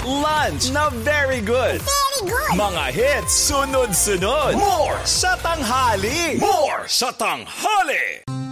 Lunch na very good. Very good. Mga hits sunod-sunod. More sa tanghali. More sa tanghali.